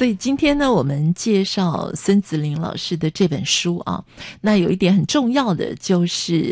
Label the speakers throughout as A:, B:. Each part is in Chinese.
A: 所以今天呢，我们介绍孙子林老师的这本书啊，那有一点很重要的就是，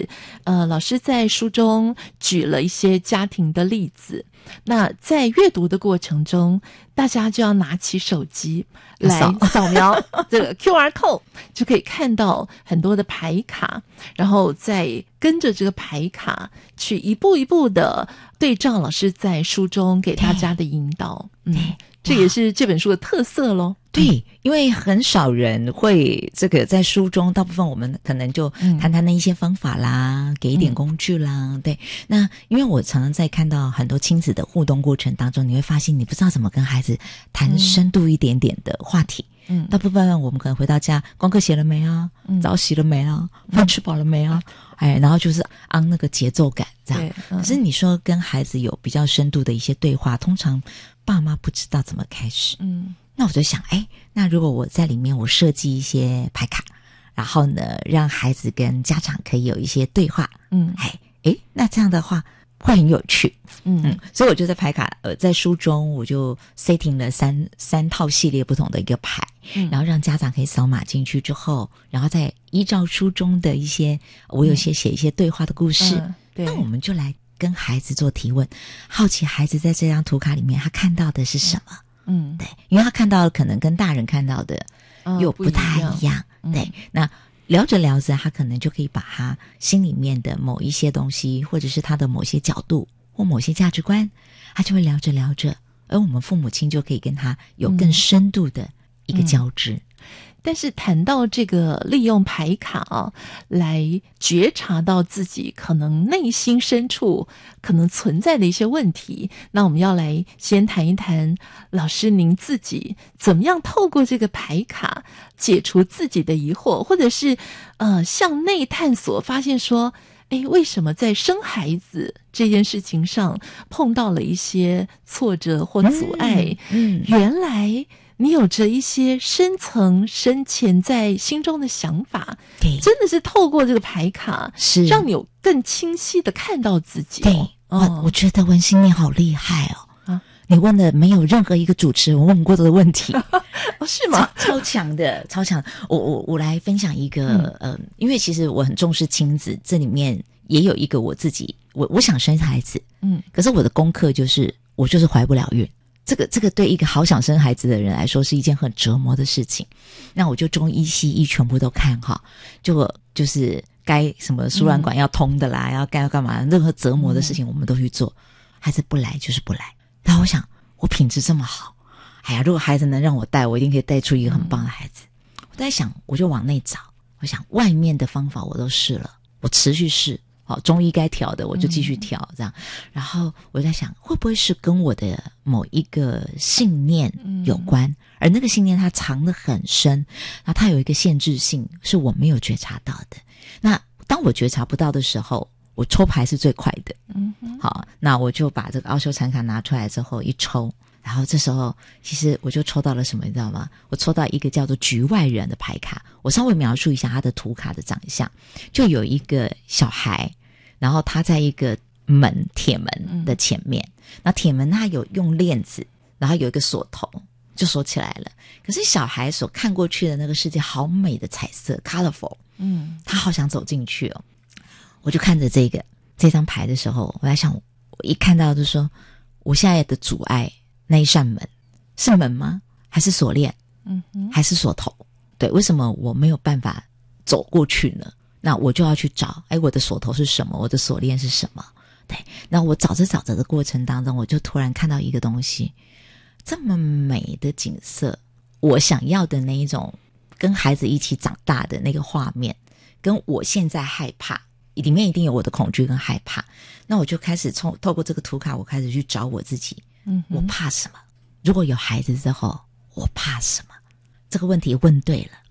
A: 老师在书中举了一些家庭的例子。那在阅读的过程中，大家就要拿起手机来扫描这个 QR code， 就可以看到很多的牌卡，然后再跟着这个牌卡去一步一步的对照老师在书中给大家的引导。这也是这本书的特色咯。
B: 对，因为很少人会这个在书中，大部分我们可能就谈谈那一些方法啦，给一点工具啦。对，那因为我常常在看到很多亲子的互动过程当中，你会发现你不知道怎么跟孩子谈深度一点点的话题。大部分我们可能回到家，功课写了没啊？澡洗了没啊？饭吃饱了没啊？然后就是那个节奏感这样。可是你说跟孩子有比较深度的一些对话，通常爸妈不知道怎么开始。那我就想，那如果我在里面我设计一些牌卡，然后呢，让孩子跟家长可以有一些对话，那这样的话会很有趣。所以我就在牌卡在书中我就 setting 了三套系列不同的一个牌，然后让家长可以扫码进去之后，然后再依照书中的一些我有些写一些对话的故事，那我们就来跟孩子做提问，好奇孩子在这张图卡里面他看到的是什么。对，因为他看到的可能跟大人看到的又不太一样。对，那聊着聊着他可能就可以把他心里面的某一些东西，或者是他的某些角度或某些价值观，他就会聊着聊着，而我们父母亲就可以跟他有更深度的一个交织。
A: 但是谈到这个利用牌卡来觉察到自己可能内心深处可能存在的一些问题，那我们要来先谈一谈老师您自己怎么样透过这个牌卡解除自己的疑惑，或者是向内探索，发现说为什么在生孩子这件事情上碰到了一些挫折或阻碍。原来你有着一些深层深潜在心中的想法，真的是透过这个牌卡是让你有更清晰的看到自己。
B: 对，我觉得文心你好厉害你问的没有任何一个主持人问过的问题。
A: 是吗？
B: 超强的，超强。我来分享一个因为其实我很重视亲子，这里面也有一个我自己，我想生孩子，可是我的功课就是我就是怀不了孕。这个对一个好想生孩子的人来说是一件很折磨的事情。那我就中医西医全部都看就是该什么输卵管要通的啦，该要干嘛，任何折磨的事情我们都去做，孩子不来就是不来。然后我想我品质这么好，如果孩子能让我带，我一定可以带出一个很棒的孩子。我在想我就往内找，我想外面的方法我都试了，我持续试，中医该调的我就继续调，这样。然后我在想会不会是跟我的某一个信念有关，而那个信念它藏得很深，然后它有一个限制性是我没有觉察到的。那当我觉察不到的时候，我抽牌是最快的。好，那我就把这个奥修禅卡拿出来之后一抽，然后这时候其实我就抽到了什么你知道吗？我抽到一个叫做局外人的牌卡。我稍微描述一下他的图卡的长相，就有一个小孩，然后他在一个铁门的前面，那铁门他有用链子，然后有一个锁头就锁起来了。可是小孩所看过去的那个世界好美的彩色 colorful， 他好想走进去我就看着这张牌的时候，我在想，我一看到就说，我现在的阻碍那一扇门是门吗？还是锁链？还是锁头？对，为什么我没有办法走过去呢？那我就要去找，我的锁头是什么？我的锁链是什么？对，那我找着找着的过程当中，我就突然看到一个东西，这么美的景色，我想要的那一种跟孩子一起长大的那个画面，跟我现在害怕里面一定有我的恐惧跟害怕。那我就开始透过这个图卡，我开始去找我自己，我怕什么？如果有孩子之后，我怕什么？这个问题问对了，